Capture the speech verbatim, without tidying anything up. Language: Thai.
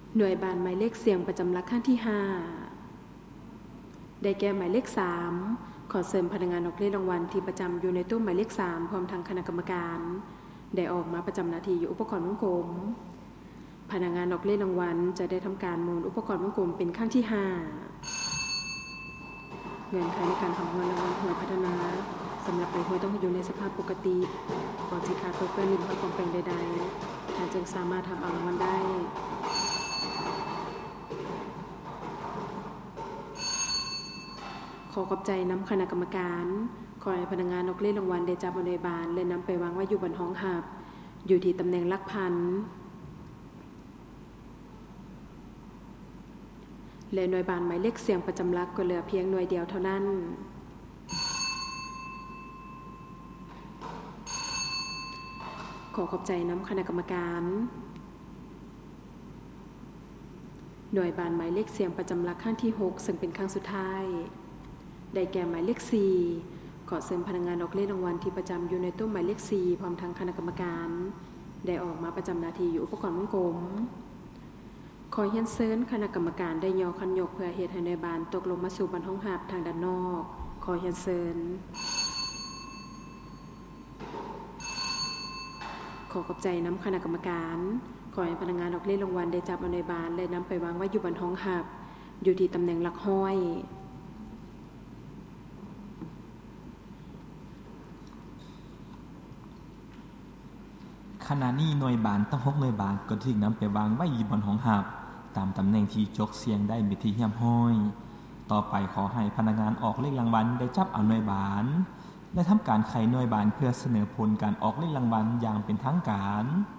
หน่วยบานหมายเลขเสียงประจำหลักขั้นที่ห้าได้แก่หมายเลขสามขอเสริมพนักงานออกเลขรางวัลที่ประจำอยู่ในตู้หมายเลขสามพร้อมทางคณะกรรมการได้ออกมาประจำหน้าที่อยู่อุปกรณ์วงกลมพนักงานออกเลขรางวัลจะได้ทำการหมุนอุปกรณ์วงกลมเป็นขั้นที่ห้าเงื่อนไขในการทำหวยรางวัลหวยพัฒนาสำหรับใบหวยต้องอยู่ในสภาพปกติก่อนที่ขาดตกเปื้อนลิ้นหรือปลอมแปลงใดๆท่านจึงสามารถทำเอารางวัลได้ขอขอบใจนำคณะกรรมการขอให้พนักงานออกเลขรางวัลได้จับบนใบบานและนำไปวางไว้อยู่บนห้องหับอยู่ที่ตำแหน่งหลักพันและหน่วยบานหมายเลขเสียงประจำหลักก็เหลือเพียงหน่วยเดียวเท่านั้นขอขอบใจนำคณะกรรมการหน่วยบานหมายเลขเสียงประจำหลักขั้นที่หกซึ่งเป็นครั้งสุดท้ายได้แก่หมายเลขสี่ขอเสริมพนักงานออกเลขรางวัลที่ประจำอยู่ในตู้หมายเลขสี่พร้อมทางคณะกรรมการได้ออกมาประจำหน้าที่อยู่อุปกรณ์วงกลมขอเฮียนเซิร์นคณะกรรมการได้ยอคันยกเพื่อเหตุให้ในบานตกลงมาสู่บานห้องหับทางด้านนอกขอเฮียนเซิร์นขอขอบใจน้ำคณะกรรมการขอให้พนักงานออกเลขรางวัลได้จับเอาในบานและนำไปวางไว้อยู่บนห้องหับอยู่ที่ตำแหน่งหลักห้อยขณะนี้หน่วยบานตั้งหกหน่วยบานก็ถูกนำไปวางไว้อยู่บนห้องหับตามตำแหน่งที่จกเสียงได้เป็นที่เรียบร้อยต่อไปขอให้พนักงานออกเลขรางวัลได้จับเอาหน่วยบานและทำการไขหน่วยบานเพื่อเสนอผลการออกเลขรางวัลอย่างเป็นทางการ